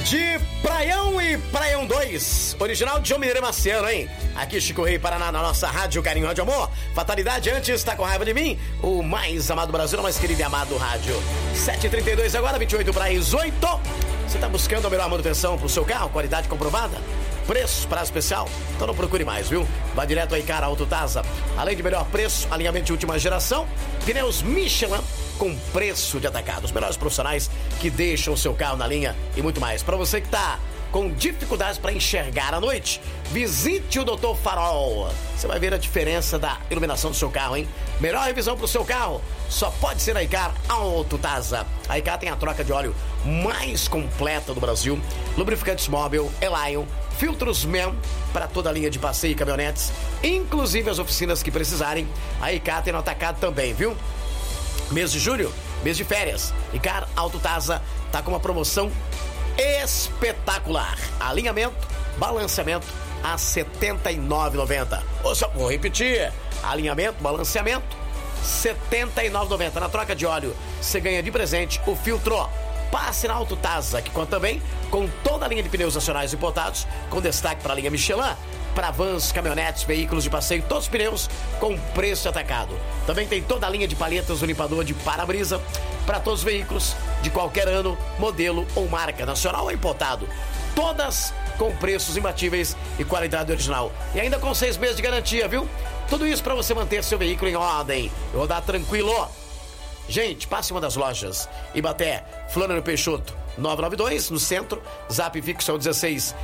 De Praião e Praião 2, original de João Mineiro Marciano, hein? Aqui Chico Rei Paraná, na nossa rádio Carinho Rádio Amor. Fatalidade antes, tá com raiva de mim? O mais amado do Brasil, o mais querido e amado rádio. 7h32 agora, 28 para as 8. Você tá buscando a melhor manutenção pro seu carro? Qualidade comprovada? Preço, prazo especial? Então não procure mais, viu? Vá direto aí, cara, Auto Tasa. Além de melhor preço, alinhamento de última geração, pneus Michelin com preço de atacado. Os melhores profissionais que deixam o seu carro na linha e muito mais. Para você que tá com dificuldades para enxergar à noite, visite o Dr. Farol. Você vai ver a diferença da iluminação do seu carro, hein? Melhor revisão pro seu carro só pode ser na Icar Auto Tasa. A Icar tem a troca de óleo mais completa do Brasil. Lubrificantes Móbil, Elion, filtros MEM para toda a linha de passeio e caminhonetes, inclusive as oficinas que precisarem. A Icar tem no atacado também, viu? Mês de julho, mês de férias. Icar Auto Tasa tá com uma promoção espetacular. Alinhamento, balanceamento a R$ 79,90. Vou repetir. Alinhamento, balanceamento, R$ 79,90. Na troca de óleo, você ganha de presente o filtro. Passe na Auto Tasa, que conta também com toda a linha de pneus nacionais importados, com destaque para a linha Michelin, para vans, caminhonetes, veículos de passeio, todos os pneus com preço atacado. Também tem toda a linha de palhetas do limpador de para-brisa para todos os veículos de qualquer ano, modelo ou marca, nacional ou importado. Todas com preços imbatíveis e qualidade original. E ainda com 6 meses de garantia, viu? Tudo isso para você manter seu veículo em ordem e rodar tranquilo. Gente, passe uma das lojas. Ibaté, Floriano Peixoto, 992, no centro. Zap fixo é o 16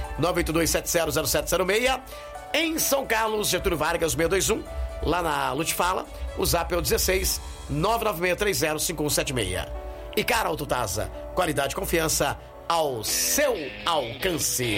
982700706. Em São Carlos, Getúlio Vargas, 621. Lá na Lutifala, o zap é o 16 996305176. E cara, Auto Tasa, qualidade e confiança ao seu alcance.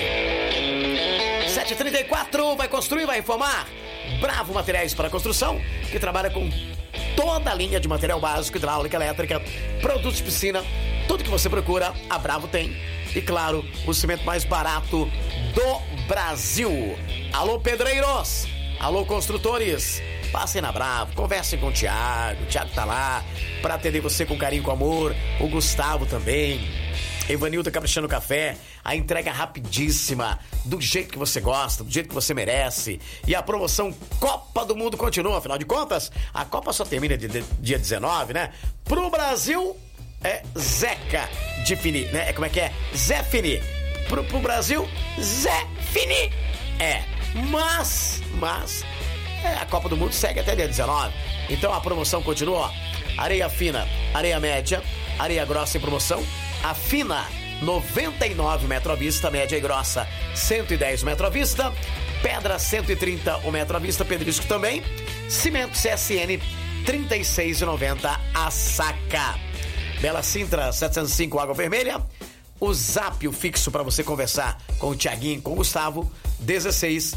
7h34, vai construir, vai reformar? Bravo Materiais para Construção, que trabalha com toda a linha de material básico, hidráulica, elétrica, produtos de piscina, tudo que você procura, a Bravo tem. E claro, o cimento mais barato do Brasil. Alô, pedreiros! Alô, construtores! Passem na Bravo, conversem com o Thiago. O Thiago tá lá para atender você com carinho, com amor. O Gustavo também. Evanildo Caprichando Café, a entrega rapidíssima, do jeito que você gosta, do jeito que você merece. E a promoção Copa do Mundo continua, afinal de contas, a Copa só termina dia 19, né? Pro Brasil é Zeca de Fini, né? Como é que é? Zé Fini. Pro Brasil, Zé Fini. Mas a Copa do Mundo segue até dia 19. Então a promoção continua, ó. Areia fina, areia média, areia grossa em promoção. A fina, 99 metro à vista, média e grossa, 110 metro à vista. Pedra, 130 o metro à vista, pedrisco também. Cimento CSN, 36,90 a saca. Bela Sintra, 705 Água Vermelha. O zap, o fixo para você conversar com o Thiaguinho, com o Gustavo, 16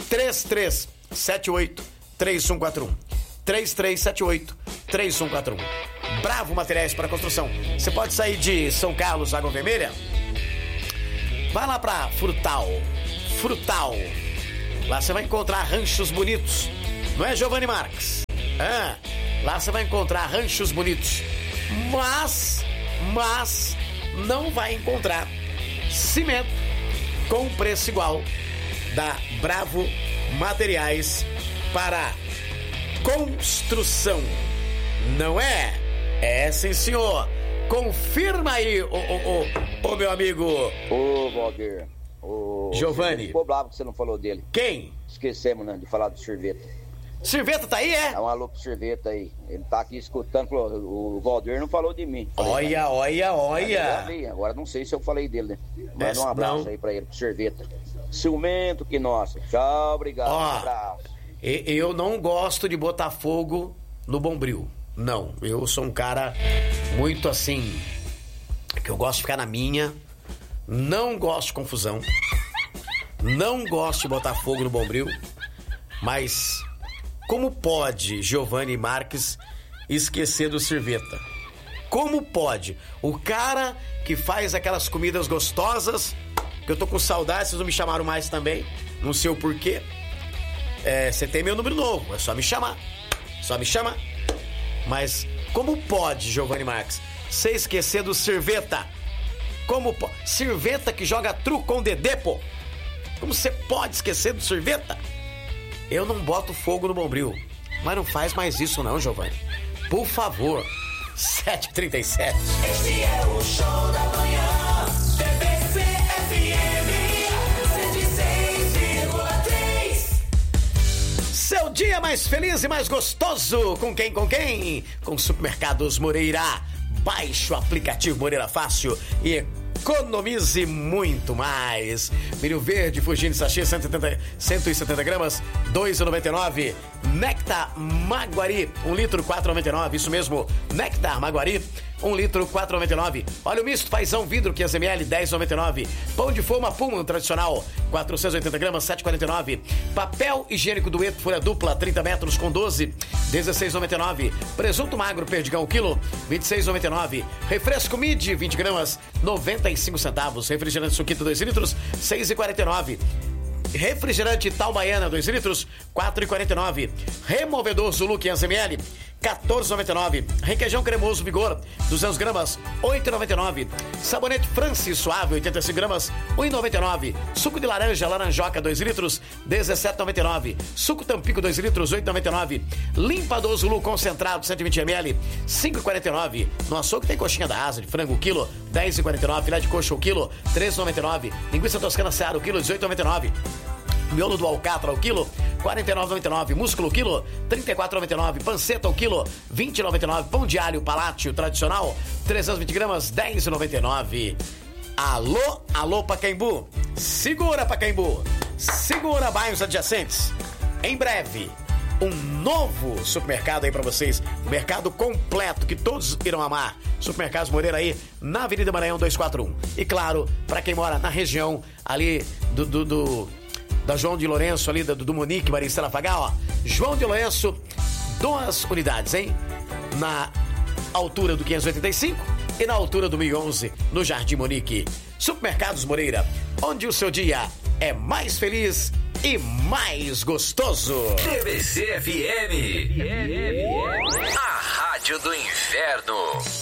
3378 3141. 3378 3141. Bravo Materiais para Construção. Você pode sair de São Carlos, Água Vermelha, vai lá pra Frutal. Lá você vai encontrar ranchos bonitos. Não é, Giovanni Marques? Lá você vai encontrar ranchos bonitos. Mas não vai encontrar cimento com preço igual da Bravo Materiais para Construção. Não é? É, sim, senhor. Confirma aí, ô meu amigo. Ô, Valdir. Giovanni. Ficou bravo que você não falou dele. Quem? Esquecemos, né, de falar do Cerveta. Cerveta tá aí, é? Dá um alô pro Cerveta aí. Ele tá aqui escutando, o Valdir não falou de mim. Falei, olha. Agora não sei se eu falei dele, né? Manda um abraço aí pra ele, pro Cerveta. Ciumento que nossa. Tchau, obrigado. Ó, um abraço. Eu não gosto de botar fogo no Bombril. Não, eu sou um cara muito assim, que eu gosto de ficar na minha, não gosto de confusão, não gosto de botar fogo no Bombril, mas como pode Giovanni Marques esquecer do Cerveta? Como pode? O cara que faz aquelas comidas gostosas, que eu tô com saudade, vocês não me chamaram mais também, não sei o porquê. Você tem meu número novo, é só me chamar. Mas como pode, Giovanni Marques, você esquecer do Cerveta? Como Sirventa que joga truco com Dedê, pô. Como você pode esquecer do Sirventa? Eu não boto fogo no Bombril. Mas não faz mais isso não, Giovanni. Por favor. 7h37. Este é o show da manhã. TBC FM 106,3. Seu dia mais feliz e mais gostoso. Com quem? Com quem? Com Supermercados Moreira. Baixe o aplicativo Moreira Fácil e economize muito mais. Milho verde, Fugini sachê, 170 gramas, R$ 2,99. Nectar Maguari, 1 litro, R$ 4,99. Isso mesmo, Nectar Maguari, 1 litro, R$ 4,99. Óleo misto, Paizão vidro, 500 ml, R$ 10,99. Pão de forma Puma, tradicional, 480 gramas, R$ 7,49. Papel higiênico Dueto, folha dupla, 30 metros com 12, R$ 16,99. Presunto magro, Perdigão, quilo, R$ 26,99. Refresco Midi, 20 gramas, 95 centavos. Refrigerante Suquito, 2 litros, R$ 6,49. Refrigerante Talbaiana, 2 litros, R$ 4,49. Removedor Zulu, 500 ml, R$ 14,99. Requeijão cremoso Vigor, 200 gramas, R$ 8,99. Sabonete Francis Suave, 85 gramas, R$ 1,99. Suco de laranja Laranjoca, 2 litros, R$ 17,99. Suco Tampico, 2 litros, R$ 8,99. Limpador Zulu concentrado, 120 ml, R$ 5,49. No açougue tem coxinha da asa de frango, quilo, R$ 10,49. Filé de coxa, o quilo, R$ 13,99. Linguiça toscana Seara, o quilo, R$ 18,99. Miolo do Alcatra, o quilo, R$ 49,99. Músculo, o quilo, R$ 34,99. Panceta, o quilo, R$ 20,99. Pão de alho Palácio tradicional, 320 gramas, R$ 10,99. Alô, alô, Pacaembu. Segura, Pacaembu. Segura, bairros adjacentes. Em breve, um novo supermercado aí pra vocês. Mercado completo que todos irão amar. Supermercados Moreira aí, na Avenida Maranhão 241. E claro, pra quem mora na região ali da João de Lourenço, ali do Monique, Maria Estela Fagal, ó. João de Lourenço, 2 unidades, hein? Na altura do 585 e na altura do 1011, no Jardim Monique. Supermercados Moreira, onde o seu dia é mais feliz e mais gostoso. TBC FM, a rádio do inverno.